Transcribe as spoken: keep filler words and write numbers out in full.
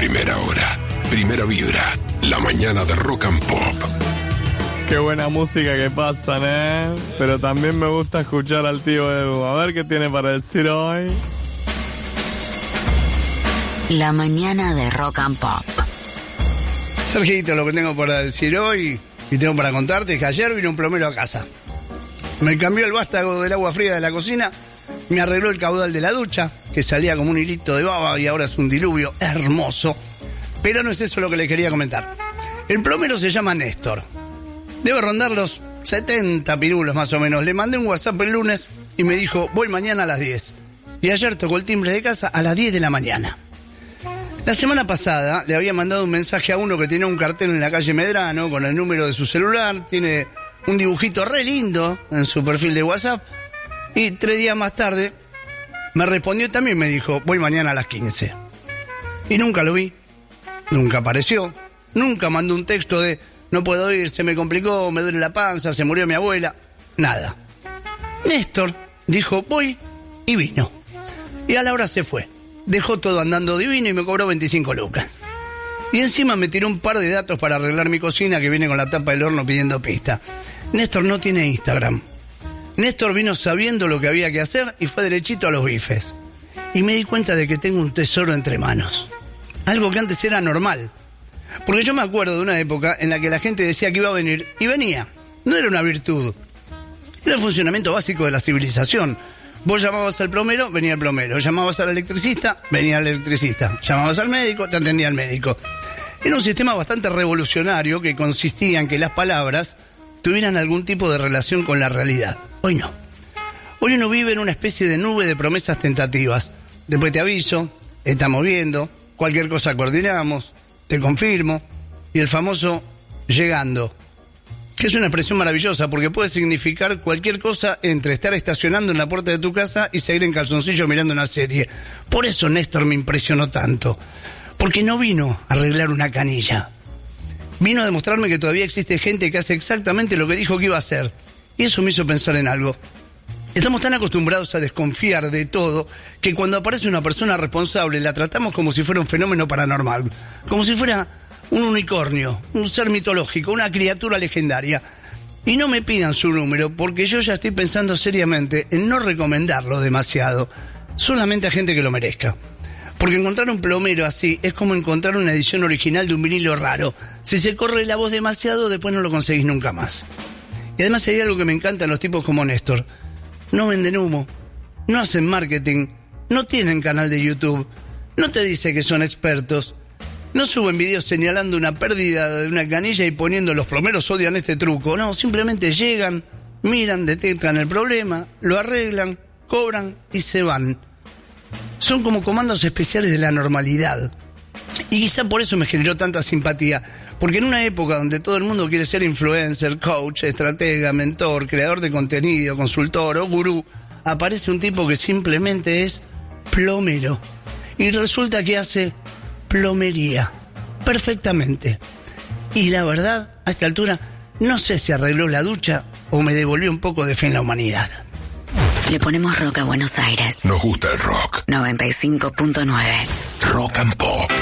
primera hora. Primera Vibra, la mañana de Rock and Pop. Qué buena música que pasan, ¿eh? Pero también me gusta escuchar al tío Edu. A ver qué tiene para decir hoy. La mañana de Rock and Pop. Sergito, lo que tengo para decir hoy y tengo para contarte es que ayer vino un plomero a casa. Me cambió el vástago del agua fría de la cocina, me arregló el caudal de la ducha, que salía como un hilito de baba y ahora es un diluvio hermoso. Pero no es eso lo que le quería comentar. El plomero se llama Néstor. Debe rondar los setenta pirulos más o menos. Le mandé un WhatsApp el lunes y me dijo, voy mañana a las diez. Y ayer tocó el timbre de casa a las diez de la mañana. La semana pasada le había mandado un mensaje a uno que tiene un cartel en la calle Medrano con el número de su celular, tiene un dibujito re lindo en su perfil de WhatsApp, y tres días más tarde me respondió también, me dijo, voy mañana a las quince. Y nunca lo vi, nunca apareció, nunca mandó un texto de no puedo ir, se me complicó, me duele la panza, se murió mi abuela, nada. Néstor dijo, voy, y vino. Y a la hora se fue. Dejó todo andando divino y me cobró veinticinco lucas. Y encima me tiró un par de datos para arreglar mi cocina que viene con la tapa del horno pidiendo pista. Néstor no tiene Instagram. Néstor vino sabiendo lo que había que hacer y fue derechito a los bifes. Y me di cuenta de que tengo un tesoro entre manos. Algo que antes era normal. Porque yo me acuerdo de una época en la que la gente decía que iba a venir y venía. No era una virtud. Era el funcionamiento básico de la civilización. Vos llamabas al plomero, venía el plomero. Llamabas al electricista, venía el electricista. Llamabas al médico, te atendía el médico. Era un sistema bastante revolucionario que consistía en que las palabras tuvieran algún tipo de relación con la realidad. Hoy no. Hoy uno vive en una especie de nube de promesas tentativas. Después te aviso, estamos viendo, cualquier cosa coordinamos, te confirmo, y el famoso llegando, que es una expresión maravillosa porque puede significar cualquier cosa entre estar estacionando en la puerta de tu casa y seguir en calzoncillo mirando una serie. Por eso Néstor me impresionó tanto, porque no vino a arreglar una canilla. Vino a demostrarme que todavía existe gente que hace exactamente lo que dijo que iba a hacer. Y eso me hizo pensar en algo. Estamos tan acostumbrados a desconfiar de todo que cuando aparece una persona responsable la tratamos como si fuera un fenómeno paranormal, como si fuera un unicornio, un ser mitológico, una criatura legendaria. Y no me pidan su número porque yo ya estoy pensando seriamente en no recomendarlo demasiado, solamente a gente que lo merezca. Porque encontrar un plomero así es como encontrar una edición original de un vinilo raro. Si se corre la voz demasiado, después no lo conseguís nunca más. Y además hay algo que me encanta en los tipos como Néstor. No venden humo, no hacen marketing, no tienen canal de YouTube, no te dice que son expertos, no suben videos señalando una pérdida de una canilla y poniendo los plomeros odian este truco. No, simplemente llegan, miran, detectan el problema, lo arreglan, cobran y se van. Son como comandos especiales de la normalidad. Y quizá por eso me generó tanta simpatía. Porque en una época donde todo el mundo quiere ser influencer, coach, estratega, mentor, creador de contenido, consultor o gurú, aparece un tipo que simplemente es plomero. Y resulta que hace plomería. Perfectamente. Y la verdad, a esta altura, no sé si arregló la ducha o me devolvió un poco de fe en la humanidad. Le ponemos rock a Buenos Aires. Nos gusta el rock. noventa y cinco punto nueve. Rock and Pop.